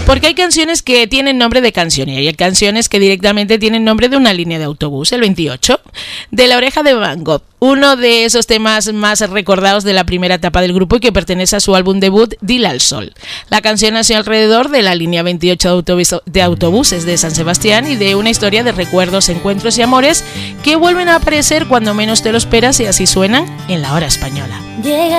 Porque hay canciones que tienen nombre de canción y hay canciones que directamente tienen nombre de una línea de autobús. El 28, de La Oreja de Van Gogh, uno de esos temas más recordados de la primera etapa del grupo y que pertenece a su álbum debut Dile al Sol. La canción nació alrededor de la línea 28 de autobuses de San Sebastián y de una historia de recuerdos, encuentros y amores que vuelven a aparecer cuando menos te lo esperas, y así suenan en La Hora Española.